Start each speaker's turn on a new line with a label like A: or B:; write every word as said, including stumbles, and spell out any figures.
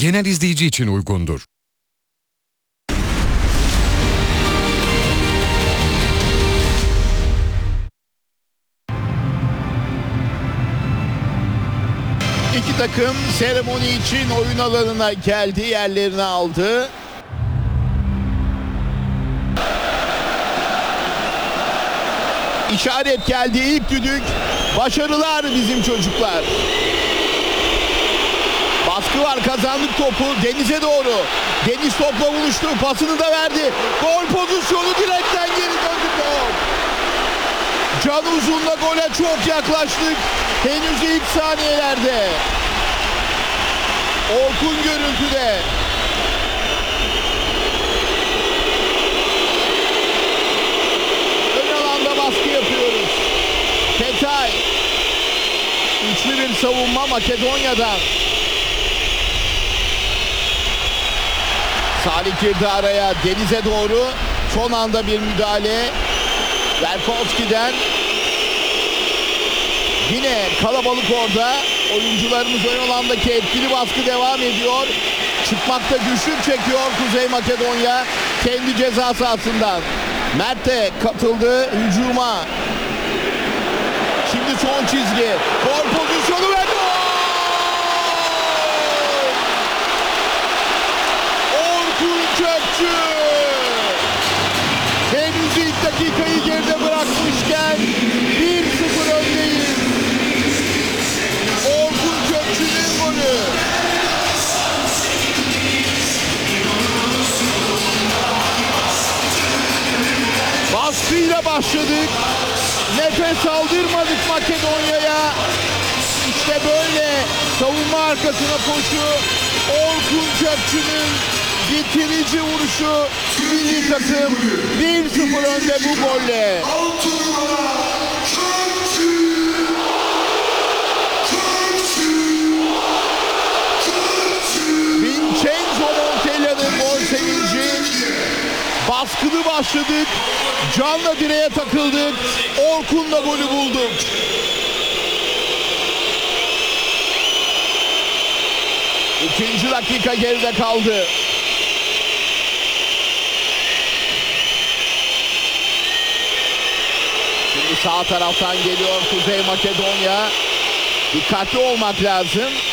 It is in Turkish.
A: genel izleyici için uygundur.
B: İki takım seremoni için oyun alanına geldi, yerlerini aldı. İşaret geldi, ilk düdük. Başarılar bizim çocuklar. Baskı var, kazandık topu Deniz'e doğru. Deniz topla buluştu, pasını da verdi. Gol pozisyonu, direkten geri döndü gol. Can Uzun'la gole çok yaklaştık. Henüz ilk saniyelerde. Orkun görüntüde. Ön alanda baskı yapıyoruz. Petay. Üçlü bir savunma Makedonya'dan. Salih girdi araya, Deniz'e doğru. Son anda bir müdahale. Verkovski'den. Yine kalabalık orada. Oyuncularımız ön alandaki etkili baskı devam ediyor. Çıkmakta güçlük çekiyor Kuzey Makedonya kendi ceza sahasından. Mert de katıldı hücuma. Şimdi son çizgi. Gol pozisyonu ve gol! Orkun Kökçü! Henüz ilk dakikayı geride bırakmışken bir sıfır öndeyiz. Orkun Kökçü'nün golü. Baskıyla başladık. Nefes aldırmadık Makedonya'ya. İşte böyle savunma arkasına koşu. Orkun Kökçü'nün bitirici vuruşu. Milli takım bir sıfır önde bu golle. Vincenzo Montella'nın gol sevinci. Baskılı başladık. Can'la direğe takıldık. Orkun'la golü bulduk. İkinci dakika geride kaldı. Şimdi sağ taraftan geliyor Kuzey Makedonya. Dikkatli olmak lazım.